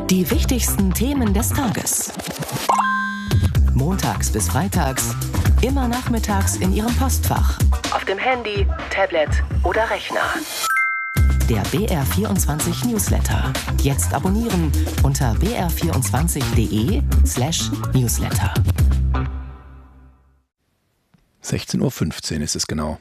Die wichtigsten Themen des Tages. Montags bis freitags, immer nachmittags in Ihrem Postfach. Auf dem Handy, Tablet oder Rechner. Der BR24 Newsletter. Jetzt abonnieren unter br24.de/Newsletter. 16:15 Uhr ist es genau.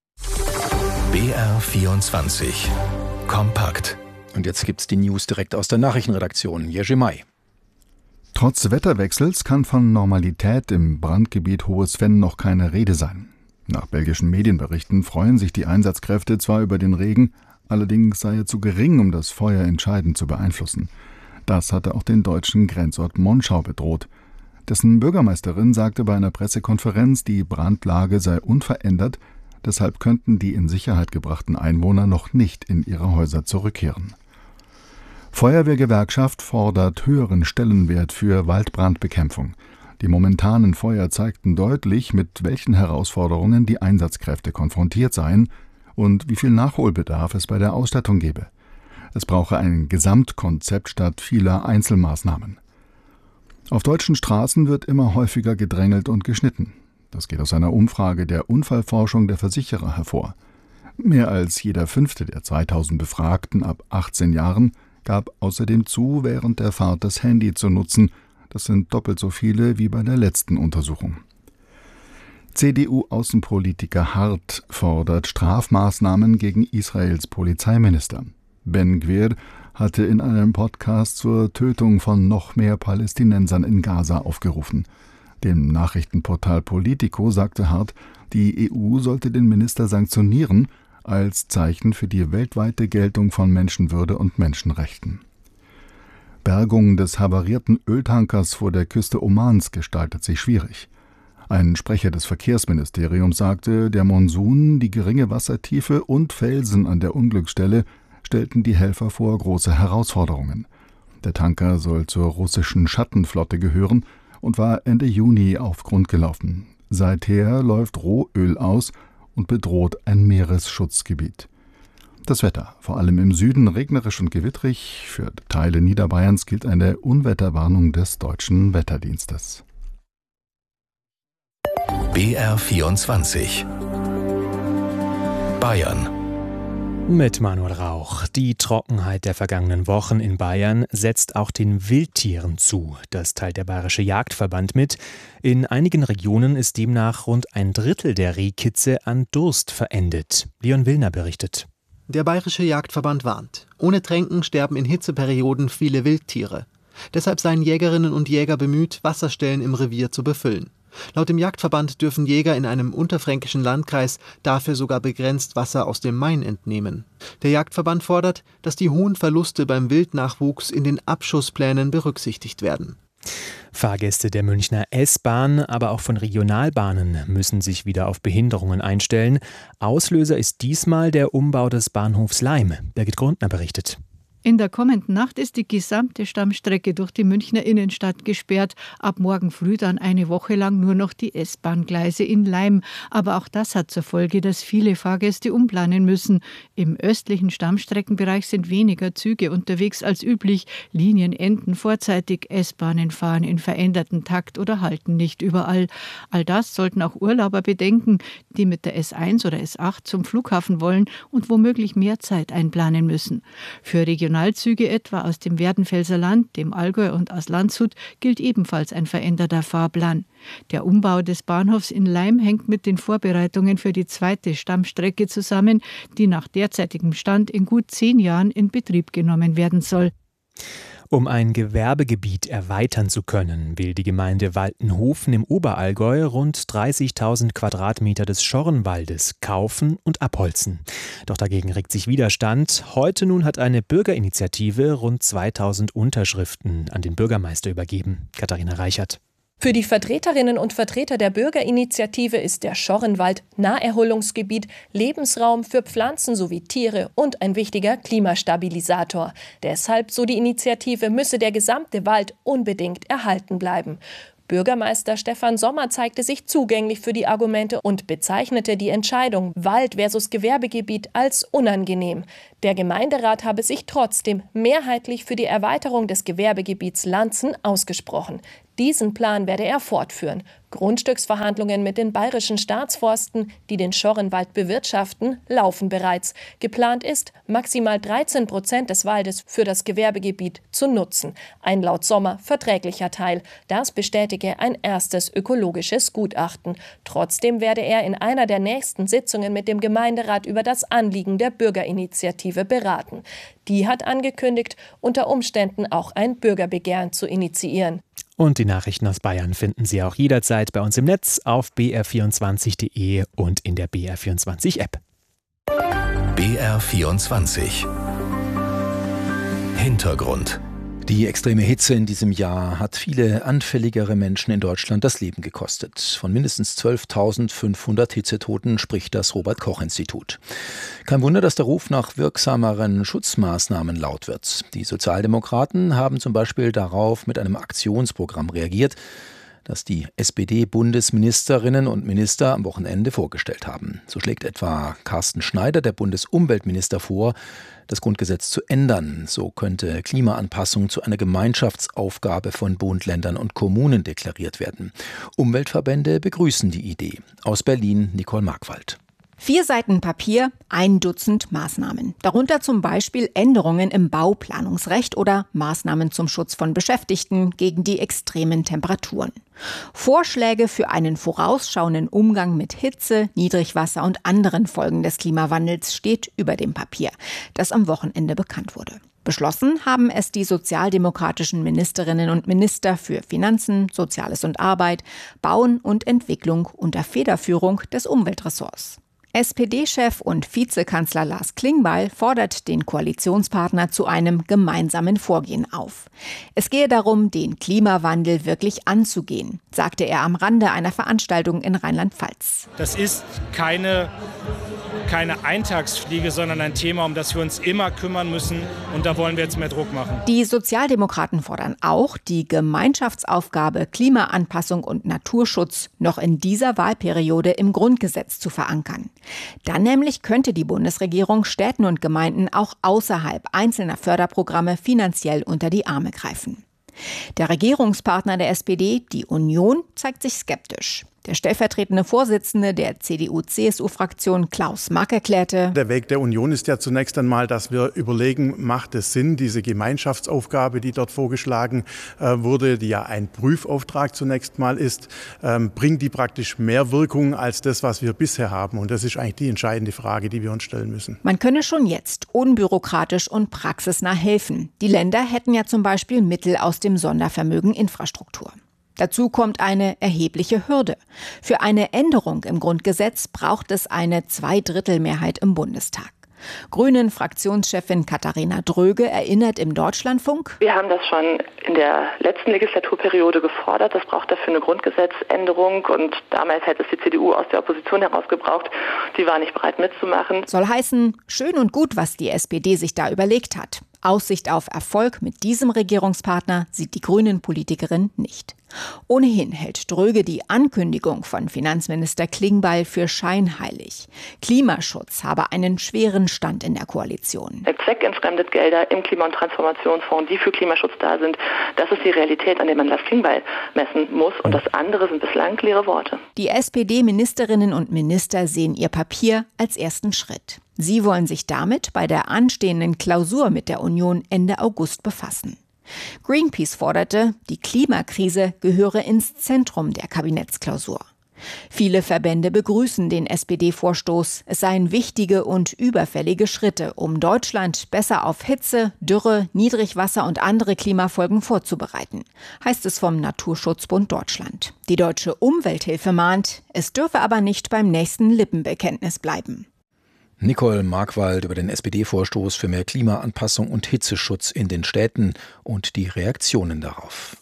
BR24 Kompakt. Und jetzt gibt's die News direkt aus der Nachrichtenredaktion. Jerzy May. Trotz Wetterwechsels kann von Normalität im Brandgebiet Hohes-Venn noch keine Rede sein. Nach belgischen Medienberichten freuen sich die Einsatzkräfte zwar über den Regen, allerdings sei er zu gering, um das Feuer entscheidend zu beeinflussen. Das hatte auch den deutschen Grenzort Monschau bedroht. Dessen Bürgermeisterin sagte bei einer Pressekonferenz, die Brandlage sei unverändert, deshalb könnten die in Sicherheit gebrachten Einwohner noch nicht in ihre Häuser zurückkehren. Feuerwehrgewerkschaft fordert höheren Stellenwert für Waldbrandbekämpfung. Die momentanen Feuer zeigten deutlich, mit welchen Herausforderungen die Einsatzkräfte konfrontiert seien und wie viel Nachholbedarf es bei der Ausstattung gebe. Es brauche ein Gesamtkonzept statt vieler Einzelmaßnahmen. Auf deutschen Straßen wird immer häufiger gedrängelt und geschnitten. Das geht aus einer Umfrage der Unfallforschung der Versicherer hervor. Mehr als jeder Fünfte der 2000 Befragten ab 18 Jahren gab außerdem zu, während der Fahrt das Handy zu nutzen. Das sind doppelt so viele wie bei der letzten Untersuchung. CDU-Außenpolitiker Hart fordert Strafmaßnahmen gegen Israels Polizeiminister. Ben Gvir hatte in einem Podcast zur Tötung von noch mehr Palästinensern in Gaza aufgerufen. Dem Nachrichtenportal Politico sagte Hart, die EU sollte den Minister sanktionieren, als Zeichen für die weltweite Geltung von Menschenwürde und Menschenrechten. Bergung des havarierten Öltankers vor der Küste Omans gestaltet sich schwierig. Ein Sprecher des Verkehrsministeriums sagte, der Monsun, die geringe Wassertiefe und Felsen an der Unglücksstelle stellten die Helfer vor große Herausforderungen. Der Tanker soll zur russischen Schattenflotte gehören und war Ende Juni auf Grund gelaufen. Seither läuft Rohöl aus und bedroht ein Meeresschutzgebiet. Das Wetter, vor allem im Süden regnerisch und gewittrig. Für Teile Niederbayerns gilt eine Unwetterwarnung des Deutschen Wetterdienstes. BR24 Bayern. Mit Manuel Rauch. Die Trockenheit der vergangenen Wochen in Bayern setzt auch den Wildtieren zu. Das teilt der Bayerische Jagdverband mit. In einigen Regionen ist demnach rund ein Drittel der Rehkitze an Durst verendet. Leon Willner berichtet. Der Bayerische Jagdverband warnt. Ohne Tränken sterben in Hitzeperioden viele Wildtiere. Deshalb seien Jägerinnen und Jäger bemüht, Wasserstellen im Revier zu befüllen. Laut dem Jagdverband dürfen Jäger in einem unterfränkischen Landkreis dafür sogar begrenzt Wasser aus dem Main entnehmen. Der Jagdverband fordert, dass die hohen Verluste beim Wildnachwuchs in den Abschussplänen berücksichtigt werden. Fahrgäste der Münchner S-Bahn, aber auch von Regionalbahnen müssen sich wieder auf Behinderungen einstellen. Auslöser ist diesmal der Umbau des Bahnhofs Laim. Birgit Grundner berichtet. In der kommenden Nacht ist die gesamte Stammstrecke durch die Münchner Innenstadt gesperrt. Ab morgen früh dann eine Woche lang nur noch die S-Bahn-Gleise in Laim. Aber auch das hat zur Folge, dass viele Fahrgäste umplanen müssen. Im östlichen Stammstreckenbereich sind weniger Züge unterwegs als üblich. Linien enden vorzeitig, S-Bahnen fahren in verändertem Takt oder halten nicht überall. All das sollten auch Urlauber bedenken, die mit der S1 oder S8 zum Flughafen wollen und womöglich mehr Zeit einplanen müssen. Für Regionalzüge etwa aus dem Werdenfelser Land, dem Allgäu und aus Landshut gilt ebenfalls ein veränderter Fahrplan. Der Umbau des Bahnhofs in Laim hängt mit den Vorbereitungen für die zweite Stammstrecke zusammen, die nach derzeitigem Stand in gut 10 Jahren in Betrieb genommen werden soll. Um ein Gewerbegebiet erweitern zu können, will die Gemeinde Waltenhofen im Oberallgäu rund 30.000 Quadratmeter des Schorrenwaldes kaufen und abholzen. Doch dagegen regt sich Widerstand. Heute nun hat eine Bürgerinitiative rund 2.000 Unterschriften an den Bürgermeister übergeben. Katharina Reichert. Für die Vertreterinnen und Vertreter der Bürgerinitiative ist der Schorrenwald Naherholungsgebiet, Lebensraum für Pflanzen sowie Tiere und ein wichtiger Klimastabilisator. Deshalb, so die Initiative, müsse der gesamte Wald unbedingt erhalten bleiben. Bürgermeister Stefan Sommer zeigte sich zugänglich für die Argumente und bezeichnete die Entscheidung Wald versus Gewerbegebiet als unangenehm. Der Gemeinderat habe sich trotzdem mehrheitlich für die Erweiterung des Gewerbegebiets Lanzen ausgesprochen. Diesen Plan werde er fortführen. Grundstücksverhandlungen mit den bayerischen Staatsforsten, die den Schorrenwald bewirtschaften, laufen bereits. Geplant ist, maximal 13% des Waldes für das Gewerbegebiet zu nutzen. Ein laut Sommer verträglicher Teil. Das bestätige ein erstes ökologisches Gutachten. Trotzdem werde er in einer der nächsten Sitzungen mit dem Gemeinderat über das Anliegen der Bürgerinitiative beraten. Die hat angekündigt, unter Umständen auch ein Bürgerbegehren zu initiieren. Und die Nachrichten aus Bayern finden Sie auch jederzeit bei uns im Netz auf br24.de und in der BR24-App. BR24 Hintergrund. Die extreme Hitze in diesem Jahr hat viele anfälligere Menschen in Deutschland das Leben gekostet. Von mindestens 12.500 Hitzetoten spricht das Robert-Koch-Institut. Kein Wunder, dass der Ruf nach wirksameren Schutzmaßnahmen laut wird. Die Sozialdemokraten haben zum Beispiel darauf mit einem Aktionsprogramm reagiert, das die SPD-Bundesministerinnen und Minister am Wochenende vorgestellt haben. So schlägt etwa Carsten Schneider, der Bundesumweltminister, vor, das Grundgesetz zu ändern. So könnte Klimaanpassung zu einer Gemeinschaftsaufgabe von Bund, Ländern und Kommunen deklariert werden. Umweltverbände begrüßen die Idee. Aus Berlin Nicole Markwald. 4 Seiten Papier, 1 Dutzend Maßnahmen. Darunter zum Beispiel Änderungen im Bauplanungsrecht oder Maßnahmen zum Schutz von Beschäftigten gegen die extremen Temperaturen. Vorschläge für einen vorausschauenden Umgang mit Hitze, Niedrigwasser und anderen Folgen des Klimawandels steht über dem Papier, das am Wochenende bekannt wurde. Beschlossen haben es die sozialdemokratischen Ministerinnen und Minister für Finanzen, Soziales und Arbeit, Bauen und Entwicklung unter Federführung des Umweltressorts. SPD-Chef und Vizekanzler Lars Klingbeil fordert den Koalitionspartner zu einem gemeinsamen Vorgehen auf. Es gehe darum, den Klimawandel wirklich anzugehen, sagte er am Rande einer Veranstaltung in Rheinland-Pfalz. Das ist keine Eintagsfliege, sondern ein Thema, um das wir uns immer kümmern müssen. Und da wollen wir jetzt mehr Druck machen. Die Sozialdemokraten fordern auch, die Gemeinschaftsaufgabe Klimaanpassung und Naturschutz noch in dieser Wahlperiode im Grundgesetz zu verankern. Dann nämlich könnte die Bundesregierung Städten und Gemeinden auch außerhalb einzelner Förderprogramme finanziell unter die Arme greifen. Der Regierungspartner der SPD, die Union, zeigt sich skeptisch. Der stellvertretende Vorsitzende der CDU-CSU-Fraktion Klaus Mack erklärte: Der Weg der Union ist ja zunächst einmal, dass wir überlegen, macht es Sinn, diese Gemeinschaftsaufgabe, die dort vorgeschlagen wurde, die ja ein Prüfauftrag zunächst mal ist, bringt die praktisch mehr Wirkung als das, was wir bisher haben? Und das ist eigentlich die entscheidende Frage, die wir uns stellen müssen. Man könne schon jetzt unbürokratisch und praxisnah helfen. Die Länder hätten ja zum Beispiel Mittel aus dem Sondervermögen Infrastruktur. Dazu kommt eine erhebliche Hürde. Für eine Änderung im Grundgesetz braucht es eine 2/3 im Bundestag. Grünen-Fraktionschefin Katharina Dröge erinnert im Deutschlandfunk: Wir haben das schon in der letzten Legislaturperiode gefordert. Das braucht dafür eine Grundgesetzänderung. Und damals hätte es die CDU aus der Opposition heraus gebraucht. Die war nicht bereit mitzumachen. Soll heißen, schön und gut, was die SPD sich da überlegt hat. Aussicht auf Erfolg mit diesem Regierungspartner sieht die Grünen-Politikerin nicht. Ohnehin hält Dröge die Ankündigung von Finanzminister Klingbeil für scheinheilig. Klimaschutz habe einen schweren Stand in der Koalition. Der Zweck entfremdet Gelder im Klima- und Transformationsfonds, die für Klimaschutz da sind. Das ist die Realität, an der man Lars Klingbeil messen muss. Und das andere sind bislang leere Worte. Die SPD-Ministerinnen und Minister sehen ihr Papier als ersten Schritt. Sie wollen sich damit bei der anstehenden Klausur mit der Union Ende August befassen. Greenpeace forderte, die Klimakrise gehöre ins Zentrum der Kabinettsklausur. Viele Verbände begrüßen den SPD-Vorstoß. Es seien wichtige und überfällige Schritte, um Deutschland besser auf Hitze, Dürre, Niedrigwasser und andere Klimafolgen vorzubereiten, heißt es vom Naturschutzbund Deutschland. Die Deutsche Umwelthilfe mahnt, es dürfe aber nicht beim nächsten Lippenbekenntnis bleiben. Nicole Markwald über den SPD-Vorstoß für mehr Klimaanpassung und Hitzeschutz in den Städten und die Reaktionen darauf.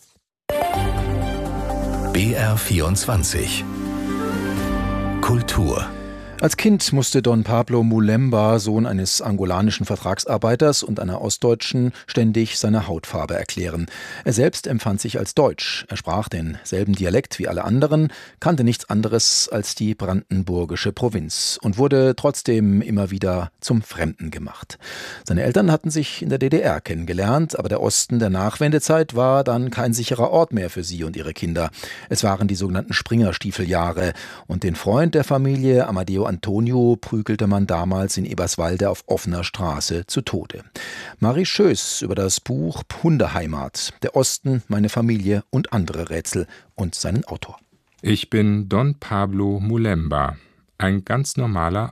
BR24 Kultur. Als Kind musste Don Pablo Mulemba, Sohn eines angolanischen Vertragsarbeiters und einer Ostdeutschen, ständig seine Hautfarbe erklären. Er selbst empfand sich als deutsch. Er sprach denselben Dialekt wie alle anderen, kannte nichts anderes als die brandenburgische Provinz und wurde trotzdem immer wieder zum Fremden gemacht. Seine Eltern hatten sich in der DDR kennengelernt, aber der Osten der Nachwendezeit war dann kein sicherer Ort mehr für sie und ihre Kinder. Es waren die sogenannten Springerstiefeljahre und den Freund der Familie, Amadeo Antonio, prügelte man damals in Eberswalde auf offener Straße zu Tode. Marie Schöß über das Buch Hundeheimat, der Osten, meine Familie und andere Rätsel und seinen Autor. Ich bin Don Pablo Mulemba, ein ganz normaler